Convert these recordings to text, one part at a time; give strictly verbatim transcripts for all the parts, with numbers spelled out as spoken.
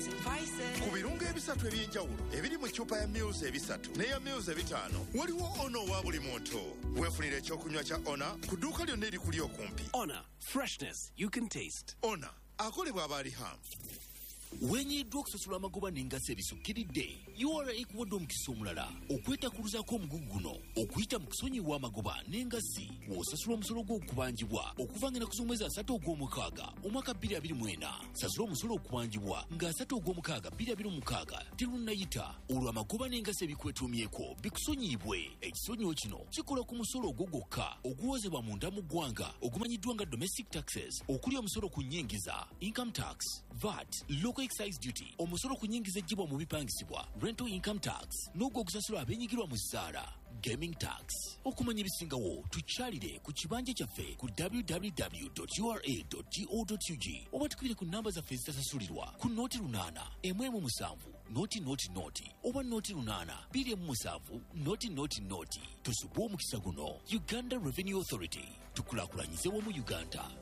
ku birungo ebisatu ebyenjawulo ebiri mu ccupa ya Mills ebisatu n'eya Mills ebitaano waliwo Ono wa buli muntu. Weefunira ekyokunywa kya Ona ku dduuka lyonna erikuli okumpi. Ona, freshness you can taste. Ona akolebwa Abaliham. Wenyiddwa okusasula amagoba n'engazi ebisukkiridde U R A ekuwadde omukisa omulala okwetakuluzaako omugugu guno okuyita mu kusonyiwa amagoba n'engazi w'osasula omusolo gw'okubanjibwa okuva ng'ennaku z'omwezi asatu ogw'omukaaga omwaka bbiri abiri mu ena. Sasula omusolo okubanjibwa nga asatu ogw'omukaaga bbiri abiri mu mukaaga terunnayita olwo amagoba n'engazi ebikwetuumyeko bikusonyiibwe. Ekisonyiwo kino kikola ku musolo ogwo gwokka oguwozebwa munda mu ggwanga ogumanyiddwa nga domestic taxes okuli omusolo ku nnyingiza income tax, V A T, local excise duty, omusolo ku nnyingiza ejjibwa mu bipangisibwa rental income tax n'ogwo ogusasula abeenyigirwa mu zzaala gaming tax. Okumanya ebisingawo tukyalire ku kibanja kyaffe ku w w w dot u r a dot go dot u g oba tukubire ku namba zaffe ezitasasulirwa ku nooti lunaana emu emu musanvu nooti nooti nooti oba nooti lunaana bbiri emu musanvu nooti nooti nooti. Tusubwe omukisa guno. Uganda Revenue Authority, tukulaakulanyize wamu Uganda.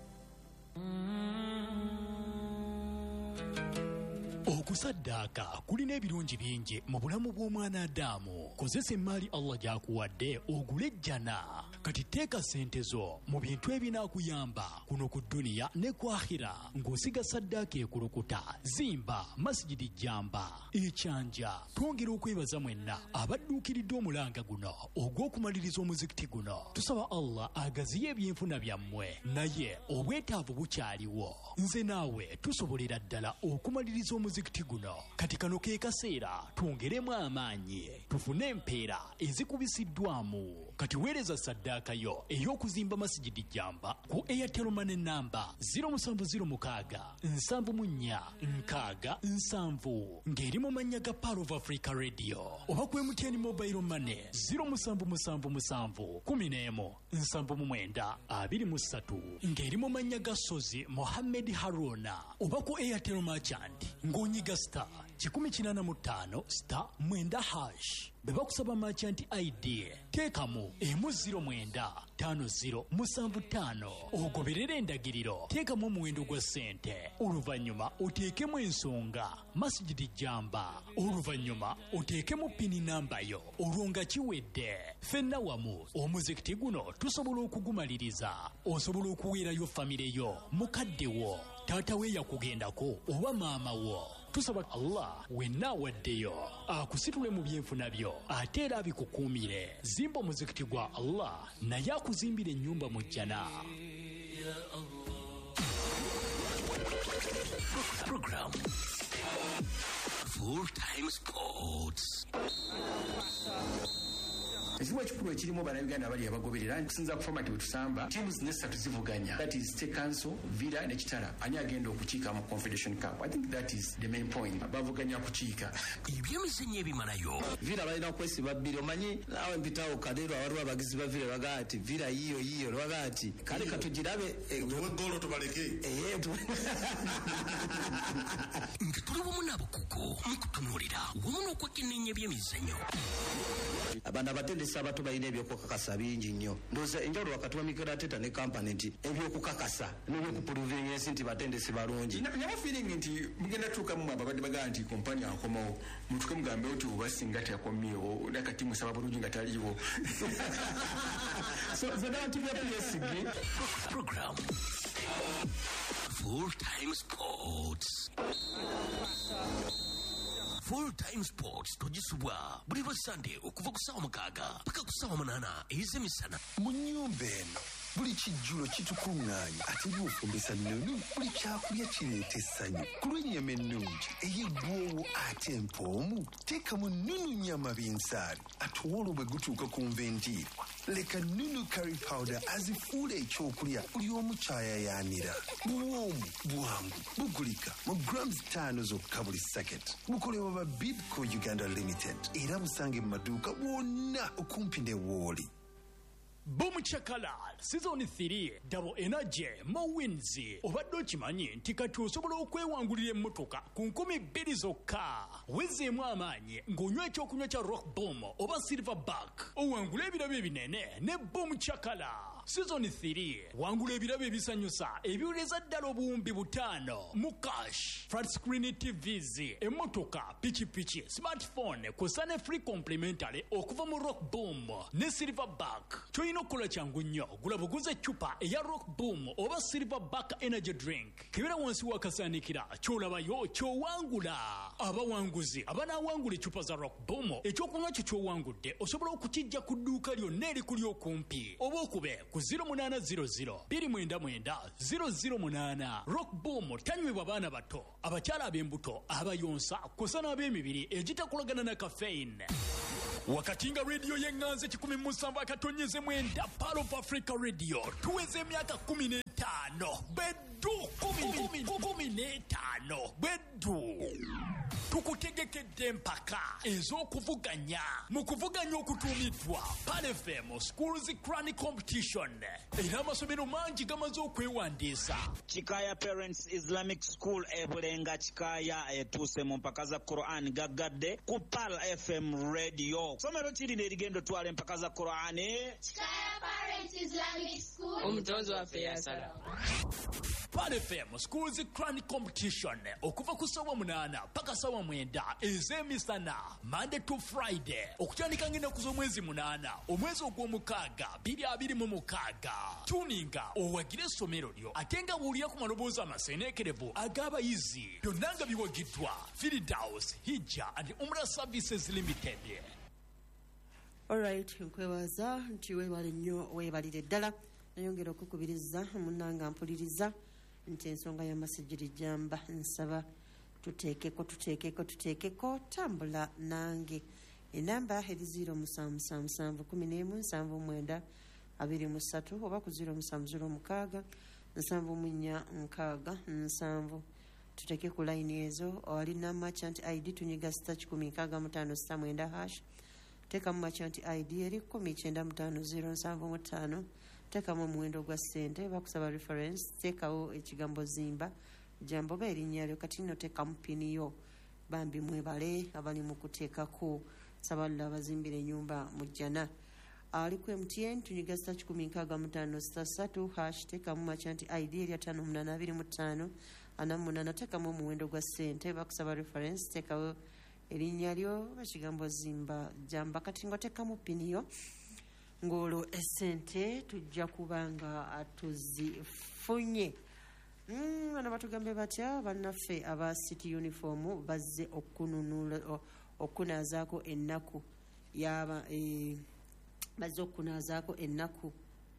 Okusaddaaka kulina ebirungi bingi mu bulamu bw'omwana Adamu. Kozesa emmaali Allah gy'akuwadde ogule ejjana. Kati teeka ssente zo mu bintu ebinaakuyamba kuno ku dduniya ne ku akhira ng'osiga saddaaka ekulukuta. Zimba masjidi Jamba ekyanja. Twongera okwebaza mwenna abadduukiridde omulanga guno ogw'okumaliriza omuzikiti guno. Tusaba Allah agaziye ebyenfuna byammwe, naye obwetaavu bukyaliwo. Nze naawe tusobolera ddala okumaliriza omuzikiti guno. Kati kano ke kaseera twongeremu amaanyi tufune empeera ezikubisiddwamu. Kati weereza saddaaka yo ey'okuzimba masjidi Jamba ku Airtel Money namba zero seven zero six seven mu nnya nkaaga nsanvu ng'eri mu mannya ga Power of Africa Radio, oba ku M T N Mobile Money zero seven seven seven kumi n'emu nsanvu mu mwenda abiri mu ssatu ng'eri mu mannya ga Sozi Mohammed Haruna, oba ku Airtel Merchant ng'onyiga star kikumi kinaana mu ttaano star mwenda hash. Beba kusaba merchant I D teekamu emu ziro mwenda tano ziro musanvu ttaano ogoberera endagiriro. Teekamu omuwendo gwa ssente, oluvannyuma oteekemu ensonga masjidi Jamba, oluvannyuma oteekemu pini namba yo. Olwo nga kiwedde, ffenna wamu omuzikiti guno tusobola okugumaliriza. Osobola okuweerayo famire yo, mukadde wo, taata we yakugendako oba maama wo. Tusaba Allah wenna awaddeyo akusitule mu byenfuna byo ate era abikukuumire. Zimba omuzikiti gwa Allah naye akuzimbira ennyumba mu jjana. Program Full Time Sports. Ekiwa kikulu ekirimu bannayuganda abali abagoberera nkusinza ku format wetusamba tiimu zino essatu zivuganya, that is State Council, Villa ne Kitara. Ani agenda okukiika mu Confederation Cup? I think that is the main point. Bavuganya kukiika ebyemizannyo ebimalayo. Villa balina kwesiba bbiri. Omanyi naawe mpitawo Kadero waliwo abagizi ba Villa bagaa ati Villa yiyo yiyo lwaga ati kale katugirabe tuwe golo tubaleke eh nga tuli wamu n'abakugu mukutunuulira wamu n'okwekenneenya ebyemizannyo. Abantu abatendesa abato balina ebyokukakasa bingi nnyo. Ndowooza enjawulo wakati wa Mikel Arteta ne kampani nti ebyokukakasa n'ebyokupuluvinga ensi nti batendesi balungi. Naye feeling nti mugenda tuukamu ababadde bagaa nti kompani akomawo mutuke mugambe oti oba singa teyakomyewo nakati musaba bulungi nga taliiwo. So zonna bantu bya P S G Program Full Time Sports. Full Time Sports tugisubwa buli lwa Sunday okuva ku ssaawa mukaaga paka ku ssaawa munaana ez'emisana. Mu nnyumba eno buli kijjulo kitukuŋŋaanya ate by'ofumbisa nnoni buli kyakulya kireeta essanyu. Ku lw'ennyama ennungi ey'eggwoowo ate empoomu teekamu nnunu nnyama binsaali ate olwo bwe gutuuka ku nvendiirwa leka nnunu curry powder azifuula ekyokulya buli omu kyayayaanira. Buwoomu bwangu bugulika mu grams ttaano zokka buli saketi. Bukolebwa ba Bidco Uganda Limited era busange mu maduuka bwonna okumpi ne Wooli. Boom Chakala Season three Double Energy Mowins. Obadde okimanyi nti kati osobola okwewangulira emmotoka ku nkumi bbiri zokka. Wezzeemu amaanyi ng'onywa ekyokunywa kya Rock Boom oba Silverback. Owangula ebirabo ebinene ne Boom Chakala. season three wangula ebirabo ebisanyusa ebiwuleza ddala obuwumbi butaano mu cash flat screen tvs emmotoka pikipiki smartphone kusa ne free complimentary okuva mu rock boom ne silverback kyolina okukola kyangu nnyo gula buguze eccupa eya rock boom oba silverback energy drink kebera wansi wakasaanikira kyolabayo kyowangula abawanguzi abanaawangula eccupa za rock boom ekyokunywa kyo kyowangudde osobola okukijja ku dduuka lyonna erikuli okumpi oba okube ku zero eight zero zero two nine nine zero zero eight rock boom tanywebwa baana bato abakyala ab'embuto abayonsa kusa n'ab'emibiri egitakolagana na caffeine wakati nga rediyo y'eŋŋanze kikumi mu nsanvu akatonyeze mwenda Pearl of Africa Radio tuweze emyaka kumi n'etaano beddu kumi n'etaano beddu tukutegekedde empaka ez'okuvuganya mu kuvuganya okutuumiddwa Pearl F M Schools Crown Competition era amasomero mangi gamaze okwewandiisa. Chikaya Parents Islamic School ebulenga Chikaya etuuse mu mpaka za Quran gaggadde ku Pearl F M Radio. Somero kirina erigendo twala empaka za Quran. Chikaya Parents Islamic School omutonzi waffe yasala. Pearl F M Schools Crown Competition okuva ku ssaawa munaana paka ssaawa mwenda ez'emisana Monday to Friday okutandika ng'ennaku z'omwezi munaana omwezi ogw'omukaaga bibiri abiri mu mukaaga. Tuninga owagire essomero lyo ate nga buulira ku maloboozi amaseeneekerevu ag'abayizi byonna nga biwagiddwa Firdaus Hijja and Umrah Services Limited. Alright, nkwebaza nti weebale nnyo weebalire ddala nayongera okukubiriza munnanga mpuliriza nti ensonga y'amasejjeri jamba nsaba tuteekeko tuteekeko tuteekeko tambula nange enamba eri zero musanvu musanvu musanvu kumi n'emu nsanvu mwenda abiri mu ssatu oba ku zero musanvu zero mukaaga nsanvu mu nnya nkaaga nsanvu tuteeke ku layini ezo alina merchant I D tunyiga sita kikumi nkaaga mutaano sita mwenda hash teekamu merchant I D eri kumi kyenda mutaano zero nsanvu mu ttaano teekamu omuwendo gwa ssente bakusaba reference teekawo ekigambo zimba jambo ba erinnya lyo kati nno teekamu pini yo bambi mwebale abali mu kuteekako sabalula abazimbira ennyumba mu jjana ali ku M T N tunyiga sita kikumi nkaaga mutaano sita ssatu hash teekamu merchant I D eri ataano munaana abiri mu ttaano ana mu munaana teekamu omuwendo gwa ssente bakusaba reference teekawo erinnya lyo ekigambo zimba jamba kati nga teekamu pini yo ngolo essente tujja kubanga tuzifunye. Mm, ana batugambe batya bannaffe aba city uniform bazze okununula okunazaako ennaku yaba e, bazze okunazaako ennaku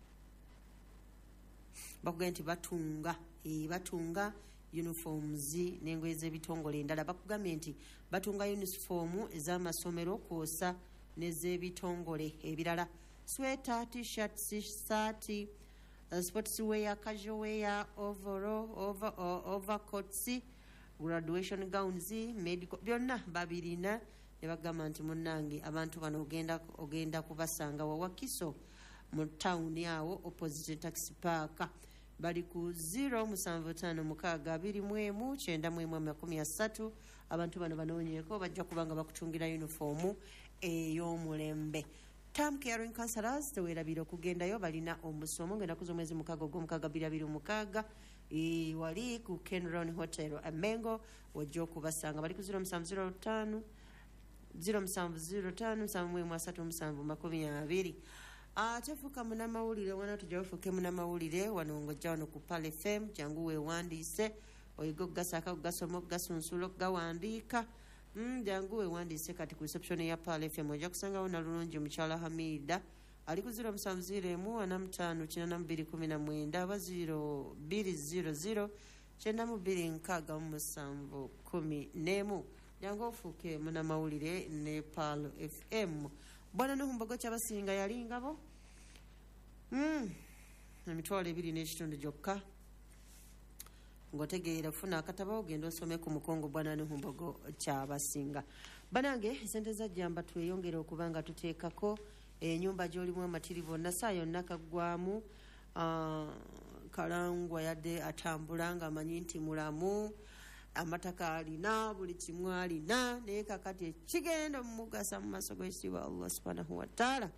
bakugamba nti batunga e, batunga uniforms n'engoye z'ebitongole endala bakugambye nti batunga uniform ez'amasomero kwosa n'ez'ebitongole ebirala sweater, t-shirts, shirt, uh, sports wear, casual wear, overall, over or overcoats, graduation gowns, medical byonna babirina ne bagamba nti munnange abantu bano ogenda ogenda kubasanga wawakiso mu town yawo opposite taxi park bali ku zero musanvu ttaano mukaaga abiri mu emu kyenda mu emu amakumi asatu abantu bano banoonyeeko bajja kubanga bakutungira uniform ey'omulembe. Term caring counselors teweerabira okugendayo balina omusomo ng'ennaku z'omwezi mukaaga ogw'omukaaga bbiri abiri mukaaga e, wali ku Kenron Hotel Amengo wajja okubasanga bali ku zero musanvu zero ttaano zero musanvu zero ttaano musanvu mu emu asatu musanvu makumi abiri. Ate fuuka munnamawulire wana tujja ofuuke munnamawulire wano ng'ojja wano ku Pearl F M jangu weewandiise oyiga okugasaaka okugasoma okugasunsula okugawandiika. Mm, jangu weewandiise kati ku reception ya Pearl F M ojja kusangawo nalulungi mukyala Hamida ali ku zero musanvu zero emu ana mu ttaano kinaana mu bbiri kumi na mwenda aba zero bbiri zero zero kyenda mu bbiri nkaaga mu musanvu kumi n'emu. Jangu ofuuke munnamawulire ne Pearl F M. Bwana Nuhumbogo Kyabasinga yali ngabo mm, emitwalo ebiri n'ekitundu gyokka ng'otegeera funa akatabo ogenda osome ku mukongo Bwana Nuhumbogo Kyabasinga. Banange esente za jjamba tweyongere okuba nga tuteekako ennyumba gy'olimu amatirivu nasaayo nakaggwamu uh, kalangwa yadde atambula ng'amanyi nti mulamu amataka alina buli kimu alina naye kakati ekigenda mumugasa mu maaso g'ekitiibwa Allah subhanahu wa taala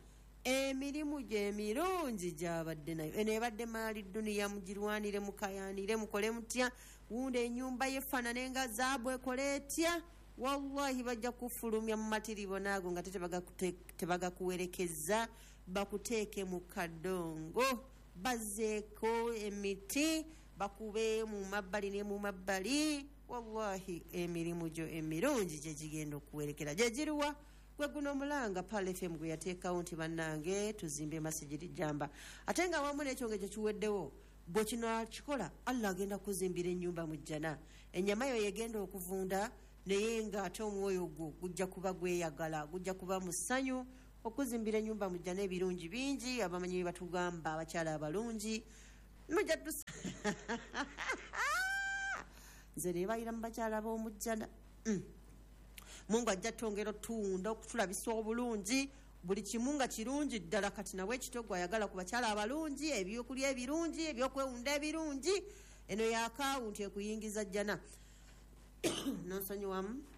emirimu gyemirungi gyabadde nayo eno ebadde maali duniya mugirwanire mukayanire mukole mutya wunda enyumba yefaanane nga zaabu ekole etya wallahi bajja kufulumya mu matiribo naago nga tebagakuwerekeza bakuteeke mu kadongo bazeeko emiti bakube mu mabbali ne mu mabbali wallahi emirimu gyo emirungi gye gigenda okuwerekera gye giriwa gwe guno omulanga Pal F M gwe yateekawo nti bannange tuzimbe masijidi jamba ate nga wamu n'ekyo ngekyo kiweddewo bwe kino akikola Allah agenda kuzimbira ennyumba mu jjana ennyama yo yegenda okuvunda naye ng'ate omwoyo gwo gujja kuba gweyagala gujja kuba musanyu okuzimbira ennyumba mu jjana ebirungi bingi abamanyi batugamba abakyala abalungi mujja tusa nze nebayira mu bakyala b'omujjana mungu ajja twongera otunda okutulabisa obulungi buli kimu nga kirungi ddala kati nawe ekitogwa ayagala ku bakyala abalungi ebyokulya ebirungi ebyokwewunda ebirungi eno yaakawunti ekuyingiza jjana nonsonyiwamu